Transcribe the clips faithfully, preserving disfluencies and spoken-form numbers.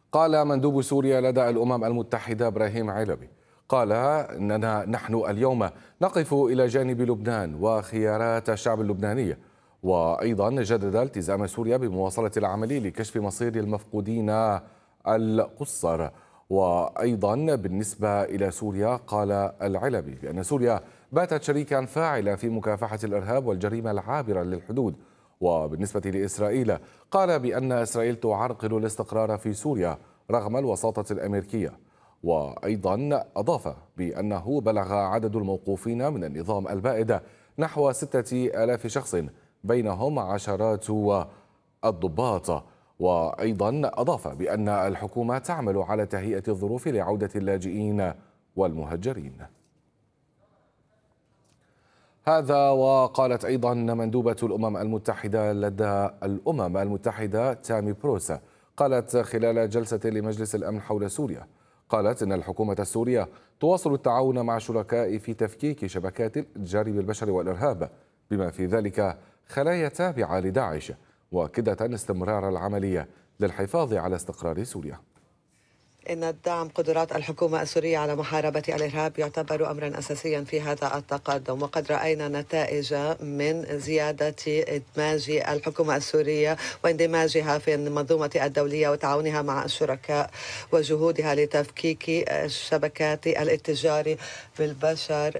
قال مندوب سوريا لدى الأمم المتحدة إبراهيم علبي، قال إننا نحن اليوم نقف إلى جانب لبنان وخيارات الشعب اللبناني، وأيضا جدد التزام سوريا بمواصلة العمل لكشف مصير المفقودين القُصّر. وأيضا بالنسبة إلى سوريا قال العلبي بأن سوريا باتت شريكا فاعلا في مكافحة الإرهاب والجريمة العابرة للحدود. وبالنسبة لإسرائيل قال بأن إسرائيل تعرقل الاستقرار في سوريا رغم الوساطة الأمريكية. وأيضا أضاف بأنه بلغ عدد الموقوفين من النظام البائد نحو ستة آلاف شخص، بينهم عشرات الضباط. وأيضا أضاف بأن الحكومة تعمل على تهيئة الظروف لعودة اللاجئين والمهجرين. هذا وقالت أيضا مندوبة الأمم المتحدة لدى الأمم المتحدة تامي بروسا، قالت خلال جلسة لمجلس الأمن حول سوريا، قالت إن الحكومة السورية تواصل التعاون مع شركاء في تفكيك شبكات الجريمة بالبشر والإرهاب بما في ذلك خلايا تابعة لداعش، واكدة استمرار العملية للحفاظ على استقرار سوريا. إن الدعم قدرات الحكومة السورية على محاربة الإرهاب يعتبر أمرا أساسيا في هذا التقدم، وقد رأينا نتائج من زيادة إدماج الحكومة السورية واندماجها في المنظومة الدولية وتعاونها مع الشركاء وجهودها لتفكيك شبكات الاتجار بالبشر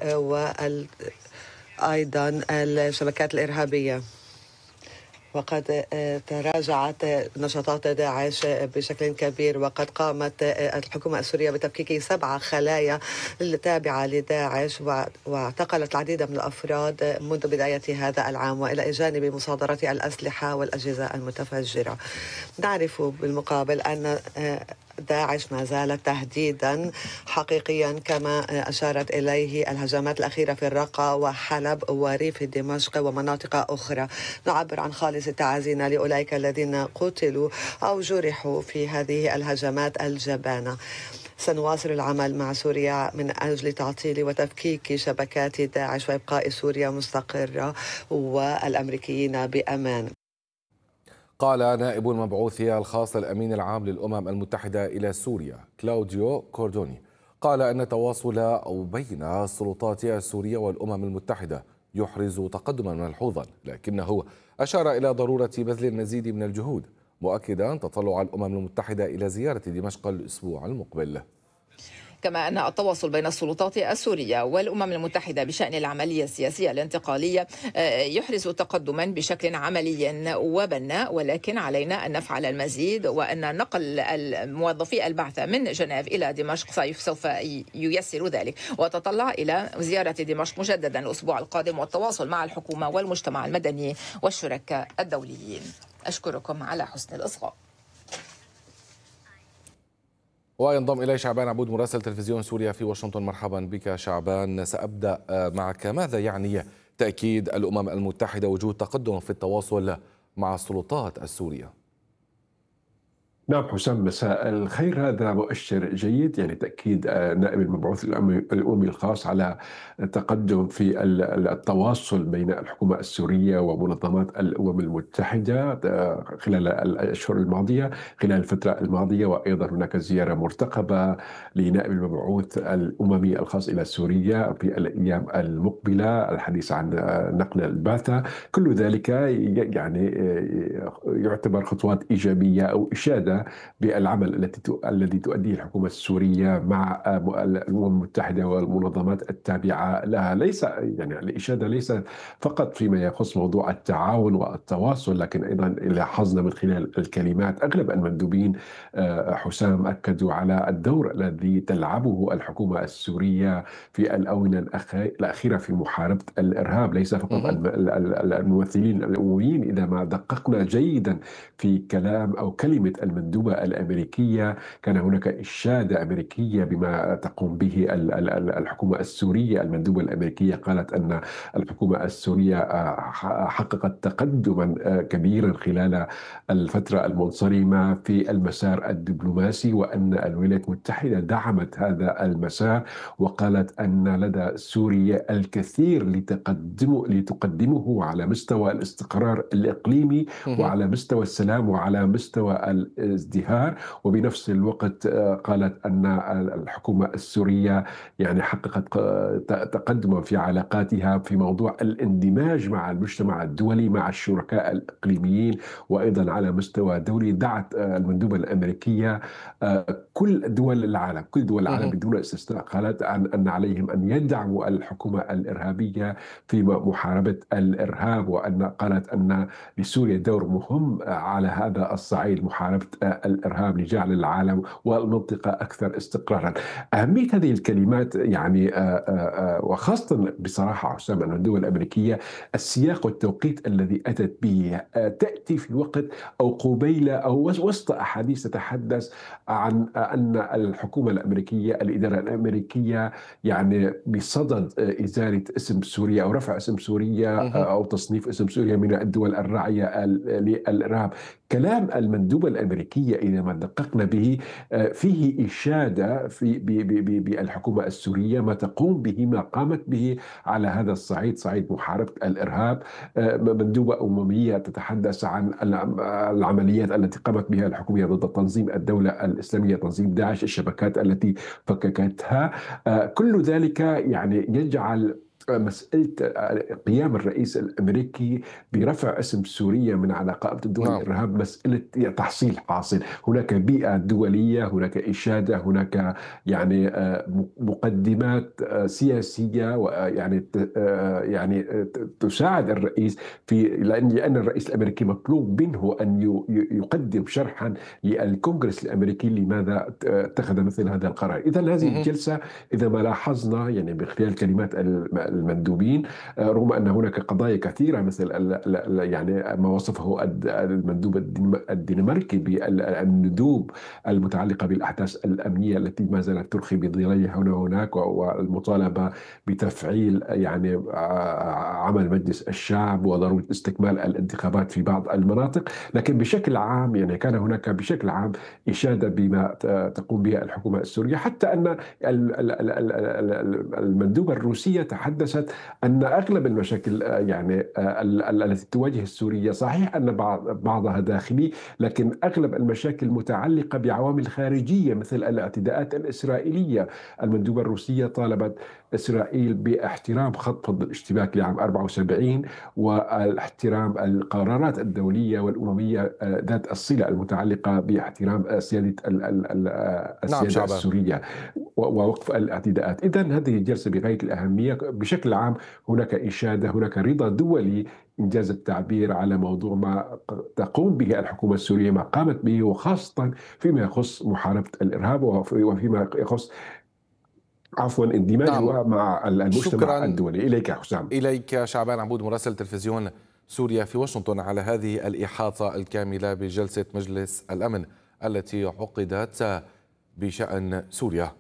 وأيضا الشبكات الإرهابية. وقد تراجعت نشاطات داعش بشكل كبير، وقد قامت الحكومة السورية بتفكيك سبع خلايا تابعة لداعش، واعتقلت العديد من الأفراد منذ بداية هذا العام، وإلى جانب مصادرة الأسلحة والأجهزة المتفجرة. نعرف بالمقابل أن داعش ما زالت تهديدا حقيقيا، كما أشارت إليه الهجمات الأخيرة في الرقة وحلب وريف دمشق ومناطق أخرى. نعبر عن خالص تعازينا لأولئك الذين قتلوا أو جرحوا في هذه الهجمات الجبانة. سنواصل العمل مع سوريا من أجل تعطيل وتفكيك شبكات داعش وإبقاء سوريا مستقرة والأمريكيين بأمان. قال نائب المبعوث الخاص للأمين العام للأمم المتحدة إلى سوريا كلاوديو كوردوني، قال أن التواصل أو بين السلطات السورية والأمم المتحدة يحرز تقدما ملحوظا، لكنه أشار إلى ضرورة بذل المزيد من الجهود، مؤكدا تطلع الأمم المتحدة إلى زيارة دمشق الأسبوع المقبل. كما أن التواصل بين السلطات السورية والأمم المتحدة بشأن العملية السياسية الانتقالية يحرز تقدما بشكل عملي وبناء، ولكن علينا أن نفعل المزيد، وأن نقل الموظفي البعثة من جنيف إلى دمشق سوف ييسر ذلك. وتطلع إلى زيارة دمشق مجددا الأسبوع القادم والتواصل مع الحكومة والمجتمع المدني والشركاء الدوليين. أشكركم على حسن الإصغاء. وينضم إلي شعبان عبود مراسل تلفزيون سوريا في واشنطن. مرحبا بك شعبان. سأبدأ معك، ماذا يعني تأكيد الأمم المتحدة وجود تقدم في التواصل مع السلطات السورية؟ نعم حسام، مساء الخير. هذا مؤشر جيد، يعني تأكيد نائب المبعوث الأممي الخاص على تقدم في التواصل بين الحكومة السورية ومنظمات الأمم المتحدة خلال الأشهر الماضية، خلال الفترة الماضية. وأيضا هناك زيارة مرتقبة لنائب المبعوث الأممي الخاص إلى سوريا في الأيام المقبلة، الحديث عن نقل البعثة. كل ذلك يعني يعتبر خطوات إيجابية أو إشادة بالعمل التي الذي تؤديه الحكومة السورية مع الأمم المتحدة والمنظمات التابعة لها. ليس يعني الإشادة ليس فقط فيما يخص موضوع التعاون والتواصل، لكن أيضا لاحظنا من خلال الكلمات أغلب المندوبين حسام أكدوا على الدور الذي تلعبه الحكومة السورية في الآونة الأخيرة في محاربة الإرهاب. ليس فقط الممثلين الأمميين، إذا ما دققنا جيدا في كلام أو كلمة المندوبة الأمريكية كان هناك إشادة أمريكية بما تقوم به الحكومة السورية. المندوبة الأمريكية قالت أن الحكومة السورية حققت تقدما كبيرا خلال الفترة المنصرمة في المسار الدبلوماسي، وأن الولايات المتحدة دعمت هذا المسار، وقالت أن لدى سوريا الكثير لتقدمه لتقدمه على مستوى الاستقرار الإقليمي وعلى مستوى السلام وعلى مستوى الازدهار، وبنفس الوقت قالت أن الحكومة السورية يعني حققت تقدما في علاقاتها في موضوع الاندماج مع المجتمع الدولي، مع الشركاء الإقليميين، وأيضا على مستوى دولي. دعت المندوبة الأمريكية كل دول العالم كل دول العالم بدون استثناء، قالت أن عليهم أن يدعموا الحكومة الإرهابية في محاربة الإرهاب، وأن قالت أن لسوريا دور مهم على هذا الصعيد، محاربة الإرهاب لجعل العالم والمنطقة أكثر استقرارا. أهمية هذه الكلمات يعني وخاصة بصراحة حسام أن الدول الأمريكية السياق والتوقيت الذي أتت به تأتي في وقت أو قبيل أو وسط أحاديث تتحدث عن أن الحكومة الأمريكية الإدارة الأمريكية يعني بصدد إزالة اسم سوريا أو رفع اسم سوريا أو تصنيف اسم سوريا من الدول الراعية للإرهاب. كلام المندوبة الأمريكية إذا ما دققنا به فيه إشادة في بالحكومة السورية، ما تقوم به ما قامت به على هذا الصعيد، صعيد محاربة الإرهاب. مندوبة أممية تتحدث عن العمليات التي قامت بها الحكومة ضد تنظيم الدولة الإسلامية، تنظيم داعش، الشبكات التي فككتها. كل ذلك يعني يجعل مسألة قيام الرئيس الأمريكي برفع اسم سوريا من على قائمة الدول نعم. الإرهاب مسألة تحصيل حاصل. هناك بيئة دولية، هناك إشادة، هناك يعني مقدمات سياسية ويعني يعني تساعد الرئيس في لأن لأن الرئيس الأمريكي مطلوب منه أن يقدم شرحا للكونغرس الأمريكي لماذا اتخذ مثل هذا القرار. إذا هذه الجلسة إذا ما لاحظنا يعني بخلال كلمات المندوبين، رغم أن هناك قضايا كثيرة مثل يعني ما وصفه المندوب الدنماركي بالندوب المتعلقة بالأحداث الأمنية التي ما زالت ترخي بظلالها هنا وهناك، والمطالبة بتفعيل يعني عمل مجلس الشعب وضرورة استكمال الانتخابات في بعض المناطق. لكن بشكل عام يعني كان هناك بشكل عام إشادة بما تقوم به الحكومة السورية، حتى أن المندوبة الروسية تحدثت أن أغلب المشاكل يعني التي تواجه السورية صحيح أن بعضها داخلي، لكن أغلب المشاكل متعلقة بعوامل خارجية مثل الاعتداءات الإسرائيلية. المندوبة الروسية طالبت إسرائيل باحترام خط فض الاشتباك لعام أربعة وسبعين واحترام القرارات الدولية والأممية ذات الصلة المتعلقة باحترام سيادة السيادة نعم السورية ووقف الاعتداءات. إذن هذه الجلسة بغاية الأهمية. بشكل عام هناك إشادة، هناك رضا دولي إنجاز التعبير على موضوع ما تقوم به الحكومة السورية، ما قامت به، وخاصة فيما يخص محاربة الإرهاب وفيما يخص عفوا اندماجها نعم. مع المجتمع الدولي. إليك حسام. إليك شعبان عبود مراسل تلفزيون سوريا في واشنطن على هذه الإحاطة الكاملة بجلسة مجلس الأمن التي عقدت بشأن سوريا.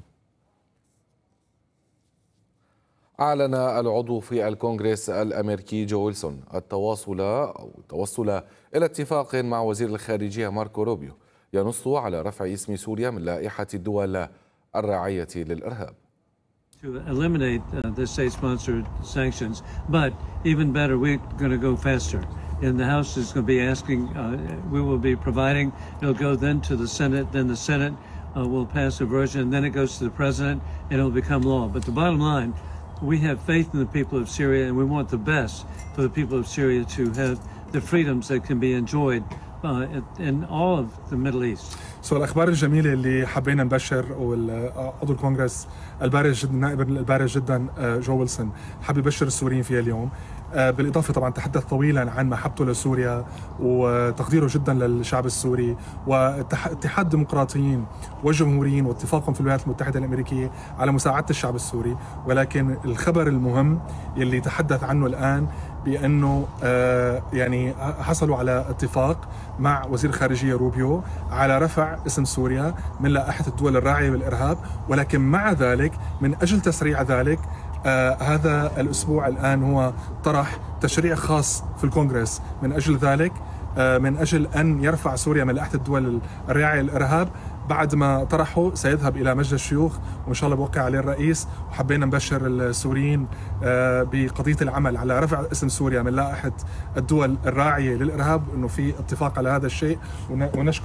أعلن العضو في الكونغرس الأمريكي جو ويلسون التواصل أو التوصل إلى اتفاق مع وزير الخارجية ماركو روبيو ينص على رفع اسم سوريا من لائحة الدول الراعية للإرهاب. To eliminate uh, the state-sponsored sanctions, but even better, we're going to go faster. And the House is going to be asking, uh, we will be providing, it'll go then to the Senate, then the Senate uh, will pass a version, and then it goes to the President, and it'll become law. But the bottom line, we have faith in the people of Syria, and we want the best for the people of Syria to have the freedoms that can be enjoyed uh, in all of the Middle East. سو الأخبار الجميلة اللي حبينا نبشر عضو الكونغرس البارز جدا النائب البارز جدا جو ويلسون حب يبشر السوريين فيها اليوم. بالإضافة طبعا تحدث طويلا عن محبته لسوريا وتقديره جدا للشعب السوري واتحاد الديمقراطيين والجمهوريين واتفاقهم في الولايات المتحدة الأمريكية على مساعدة الشعب السوري. ولكن الخبر المهم يلي تحدث عنه الآن بأنه يعني حصلوا على اتفاق مع وزير الخارجية روبيو على رفع اسم سوريا من لائحة الدول الراعية بالإرهاب، ولكن مع ذلك من أجل تسريع ذلك آه هذا الأسبوع الآن هو طرح تشريع خاص في الكونغرس من أجل ذلك، آه من أجل أن يرفع سوريا من لائحة الدول الراعية للإرهاب. بعد ما طرحه سيذهب إلى مجلس الشيوخ وإن شاء الله بوقع عليه الرئيس. وحبينا نبشر السوريين آه بقضية العمل على رفع اسم سوريا من لائحة الدول الراعية للإرهاب، إنه في اتفاق على هذا الشيء. ونشكر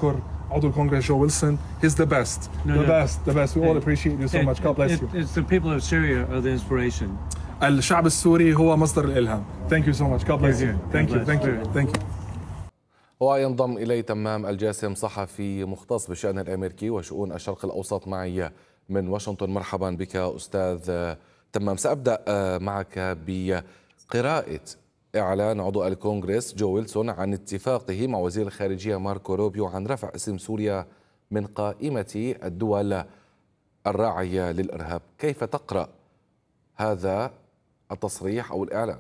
عضو الكونغرس جو ويلسون. He's the best, No, the no. best, the best. We all appreciate you so It- much. God bless it- you. It's the people of Syria are the inspiration. الشعب السوري هو مصدر الإلهام. Thank you so much. God bless you. Here, Thank God you, bless. thank you, thank you. وينضم إلي تمام الجاسم صحفي مختص بالشأن الأمريكي وشؤون الشرق الأوسط معي من واشنطن. مرحبا بك أستاذ تمام. سأبدأ معك بقراءة إعلان عضو الكونغرس جو ويلسون عن اتفاقه مع وزير الخارجية ماركو روبيو عن رفع اسم سوريا من قائمة الدول الراعية للإرهاب. كيف تقرأ هذا التصريح أو الإعلان؟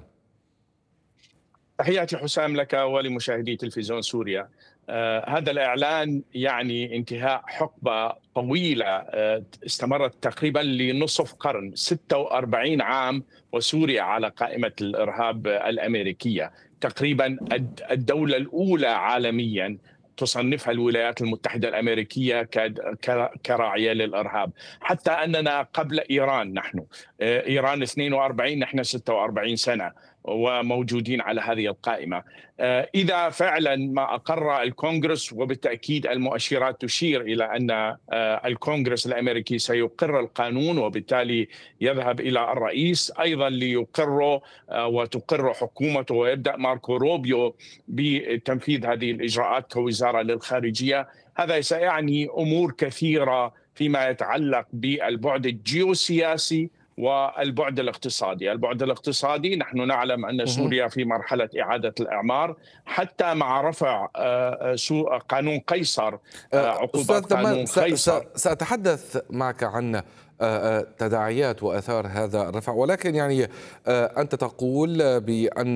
تحياتي حسام لك ولمشاهدي تلفزيون سوريا. آه هذا الإعلان يعني انتهاء حقبة طويلة آه استمرت تقريبا لنصف قرن، ستة وأربعين عام وسوريا على قائمة الإرهاب الأمريكية. تقريبا الدولة الأولى عالميا تصنفها الولايات المتحدة الأمريكية كراعية للإرهاب، حتى أننا قبل إيران. نحن إيران اثنين وأربعين، نحن ستة وأربعين سنة وموجودين على هذه القائمة. إذا فعلا ما أقر الكونغرس، وبالتأكيد المؤشرات تشير إلى أن الكونغرس الأمريكي سيقر القانون وبالتالي يذهب إلى الرئيس أيضا ليقره وتقر حكومته، ويبدأ ماركو روبيو بتنفيذ هذه الإجراءات كوزارة للخارجية. هذا سيعني أمور كثيرة فيما يتعلق بالبعد الجيوسياسي والبعد الاقتصادي. البعد الاقتصادي نحن نعلم أن سوريا في مرحلة إعادة الإعمار، حتى مع رفع قانون قيصر، عقوبات قانون قيصر. سأتحدث معك عن تداعيات وآثار هذا الرفع، ولكن يعني أنت تقول بأن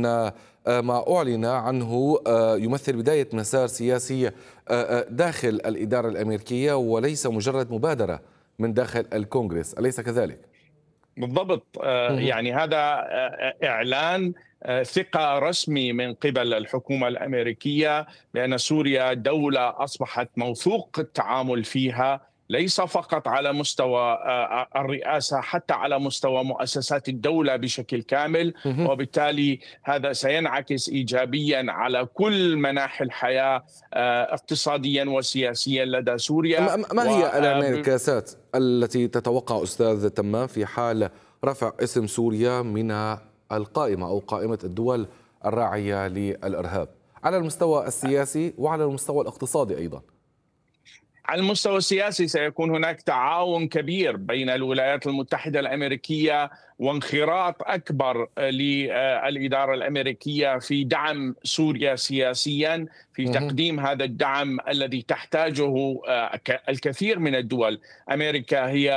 ما أعلن عنه يمثل بداية مسار سياسي داخل الإدارة الأمريكية وليس مجرد مبادرة من داخل الكونغرس، أليس كذلك؟ بالضبط. يعني هذا إعلان ثقة رسمي من قبل الحكومة الأمريكية بأن سوريا دولة أصبحت موثوق التعامل فيها، ليس فقط على مستوى الرئاسة، حتى على مستوى مؤسسات الدولة بشكل كامل. وبالتالي هذا سينعكس إيجابيا على كل مناحي الحياة اقتصاديا وسياسيا لدى سوريا. ما هي الانعكاسات التي تتوقع أستاذ تمام في حال رفع اسم سوريا من القائمة أو قائمة الدول الراعية للإرهاب على المستوى السياسي وعلى المستوى الاقتصادي أيضا؟ على المستوى السياسي سيكون هناك تعاون كبير بين الولايات المتحدة الأمريكية وانخراط أكبر للإدارة الأمريكية في دعم سوريا سياسيا، في تقديم هذا الدعم الذي تحتاجه الكثير من الدول. أمريكا هي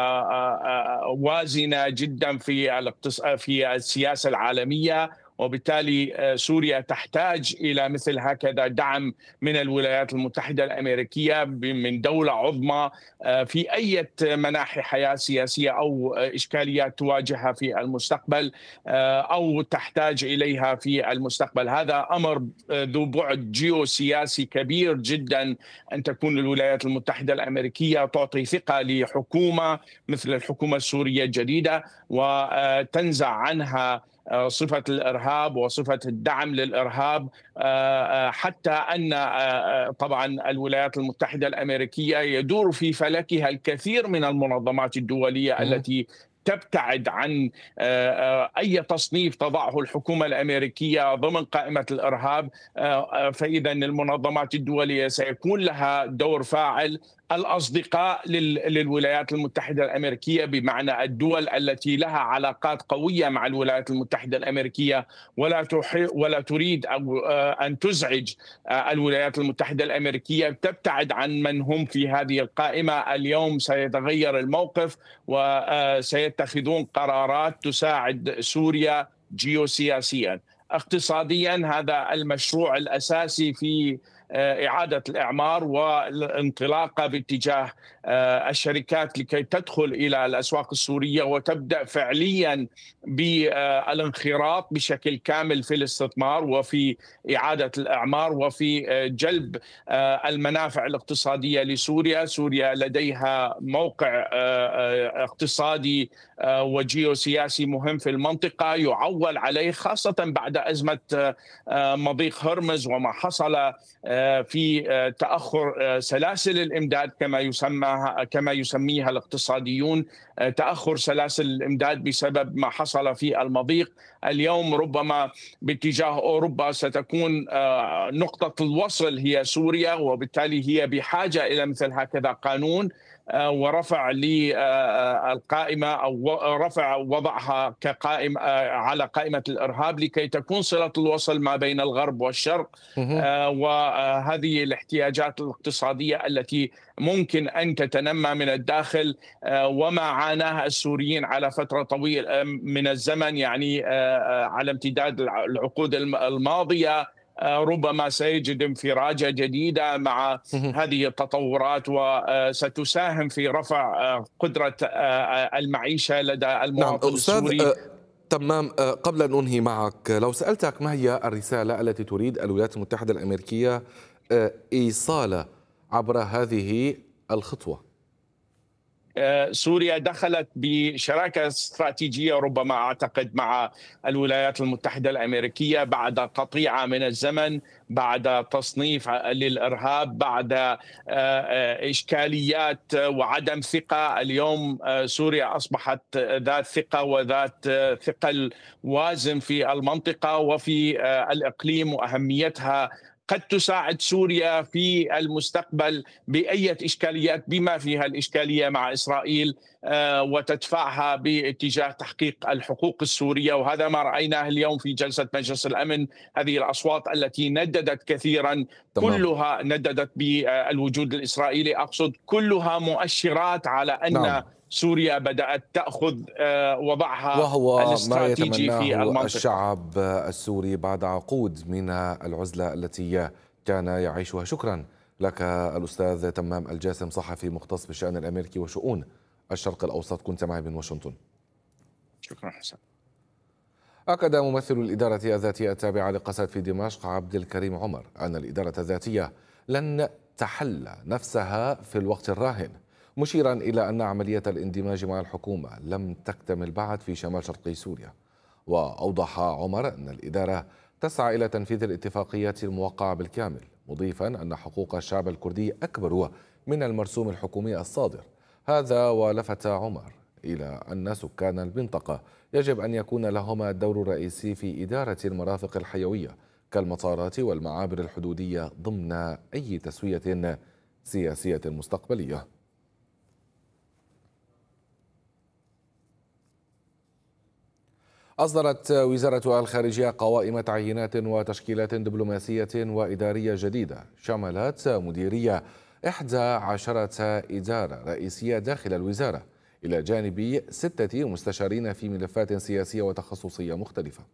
وازنة جدا في في السياسة العالمية، وبالتالي سوريا تحتاج إلى مثل هكذا دعم من الولايات المتحدة الأمريكية من دولة عظمى في أي مناحي حياة سياسية أو إشكاليات تواجهها في المستقبل أو تحتاج إليها في المستقبل. هذا أمر ذو بعد جيوسياسي كبير جدا، أن تكون الولايات المتحدة الأمريكية تعطي ثقة لحكومة مثل الحكومة السورية الجديدة وتنزع عنها صفة الإرهاب وصفة الدعم للإرهاب، حتى أن طبعا الولايات المتحدة الأمريكية يدور في فلكها الكثير من المنظمات الدولية التي تبتعد عن أي تصنيف تضعه الحكومة الأمريكية ضمن قائمة الإرهاب. فإذا المنظمات الدولية سيكون لها دور فاعل. الأصدقاء للولايات المتحدة الأمريكية بمعنى الدول التي لها علاقات قوية مع الولايات المتحدة الأمريكية ولا ولا تريد أو أن تزعج الولايات المتحدة الأمريكية تبتعد عن من هم في هذه القائمة. اليوم سيتغير الموقف وسيتخذون قرارات تساعد سوريا جيوسياسيا. اقتصاديا هذا المشروع الأساسي في إعادة الإعمار والانطلاقة باتجاه الشركات لكي تدخل إلى الأسواق السورية وتبدأ فعليا بالانخراط بشكل كامل في الاستثمار وفي إعادة الإعمار وفي جلب المنافع الاقتصادية لسوريا. سوريا لديها موقع اقتصادي وجيوسياسي مهم في المنطقة يعول عليه، خاصة بعد أزمة مضيق هرمز وما حصل في تأخر سلاسل الإمداد كما يسمى كما يسميها الاقتصاديون، تأخر سلاسل الإمداد بسبب ما حصل في المضيق. اليوم ربما باتجاه أوروبا ستكون نقطة الوصل هي سوريا، وبالتالي هي بحاجة إلى مثل هكذا قانون ورفع للقائمة أو رفع وضعها كقائمة على قائمة الإرهاب لكي تكون صلة الوصل ما بين الغرب والشرق. وهذه الاحتياجات الاقتصادية التي ممكن أن تتنمى من الداخل، وما عاناها السوريين على فترة طويلة من الزمن، يعني على امتداد العقود الماضية، ربما سيجد انفراجة جديدة مع هذه التطورات، وستساهم في رفع قدرة المعيشة لدى المواطن نعم السوري. أستاذ تمام، قبل أن أنهي معك، لو سألتك ما هي الرسالة التي تريد الولايات المتحدة الأمريكية إيصالها عبر هذه الخطوة؟ سوريا دخلت بشراكة استراتيجية ربما أعتقد مع الولايات المتحدة الأمريكية بعد قطيعة من الزمن، بعد تصنيف للإرهاب، بعد إشكاليات وعدم ثقة. اليوم سوريا أصبحت ذات ثقة وذات ثقل وازن في المنطقة وفي الإقليم، وأهميتها قد تساعد سوريا في المستقبل بأية إشكاليات بما فيها الإشكالية مع إسرائيل، وتدفعها باتجاه تحقيق الحقوق السورية. وهذا ما رأيناه اليوم في جلسة مجلس الأمن، هذه الأصوات التي نددت كثيرا تمام. كلها نددت بالوجود الإسرائيلي، أقصد كلها مؤشرات على أن نعم. سوريا بدأت تأخذ وضعها وهو الاستراتيجي ما في المنطقة. الشعب السوري بعد عقود من العزلة التي كان يعيشها. شكرا لك الأستاذ تمام الجاسم، صحفي مختص بالشأن الأمريكي وشؤون الشرق الأوسط، كنت معي من واشنطن. شكرا حسن. أكد ممثل الإدارة الذاتية التابعة لقسد في دمشق عبد الكريم عمر أن الإدارة الذاتية لن تحل نفسها في الوقت الراهن، مشيرا إلى أن عملية الاندماج مع الحكومة لم تكتمل بعد في شمال شرقي سوريا. وأوضح عمر أن الإدارة تسعى إلى تنفيذ الاتفاقيات الموقعة بالكامل، مضيفا أن حقوق الشعب الكردي أكبر من المرسوم الحكومي الصادر. هذا ولفت عمر إلى أن سكان المنطقة يجب أن يكون لهم دور رئيسي في إدارة المرافق الحيوية كالمطارات والمعابر الحدودية ضمن أي تسوية سياسية مستقبلية. أصدرت وزارة الخارجية قوائم تعيينات وتشكيلات دبلوماسية وإدارية جديدة شملت مديرية إحدى عشرة إدارة رئيسية داخل الوزارة، إلى جانب ستة مستشارين في ملفات سياسية وتخصصية مختلفة.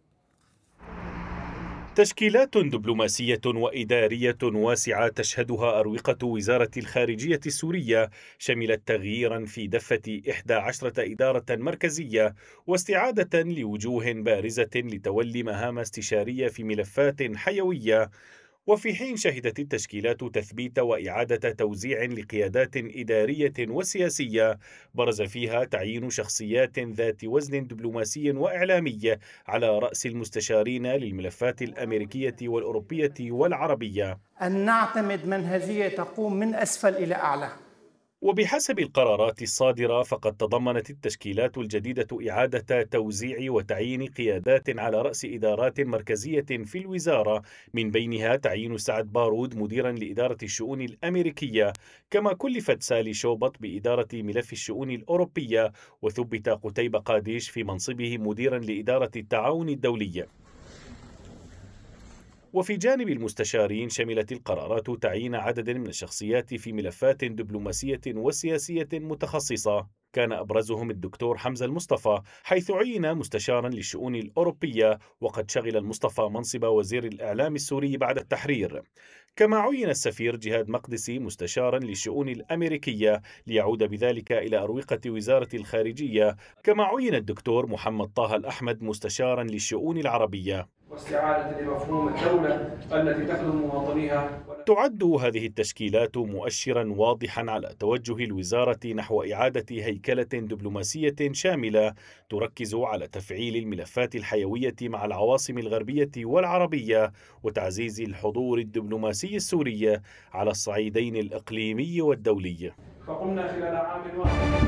تشكيلات دبلوماسية وإدارية واسعة تشهدها أروقة وزارة الخارجية السورية شملت تغييرا في دفة إحدى عشرة إدارة مركزية واستعادة لوجوه بارزة لتولي مهام استشارية في ملفات حيوية، وفي حين شهدت التشكيلات تثبيت وإعادة توزيع لقيادات إدارية وسياسية برز فيها تعيين شخصيات ذات وزن دبلوماسي وإعلامي على رأس المستشارين للملفات الأمريكية والأوروبية والعربية، أن نعتمد منهجية تقوم من أسفل إلى أعلى. وبحسب القرارات الصادرة فقد تضمنت التشكيلات الجديدة إعادة توزيع وتعيين قيادات على رأس إدارات مركزية في الوزارة، من بينها تعيين سعد بارود مديرا لإدارة الشؤون الأمريكية، كما كلفت سالي شوبط بإدارة ملف الشؤون الأوروبية، وثبت قتيبة قاديش في منصبه مديرا لإدارة التعاون الدولي. وفي جانب المستشارين شملت القرارات تعيين عدد من الشخصيات في ملفات دبلوماسية وسياسية متخصصة، كان أبرزهم الدكتور حمزة المصطفى حيث عين مستشارا للشؤون الأوروبية، وقد شغل المصطفى منصب وزير الإعلام السوري بعد التحرير. كما عين السفير جهاد مقدسي مستشارا للشؤون الأمريكية ليعود بذلك إلى أروقة وزارة الخارجية، كما عين الدكتور محمد طه الأحمد مستشارا للشؤون العربية. واستعادة لمفهوم الدولة التي تخدم مواطنيها. تعد هذه التشكيلات مؤشرا واضحا على توجه الوزارة نحو إعادة هيكلة دبلوماسية شاملة تركز على تفعيل الملفات الحيوية مع العواصم الغربية والعربية وتعزيز الحضور الدبلوماسي السوري على الصعيدين الإقليمي والدولي. فقمنا خلال عام واحد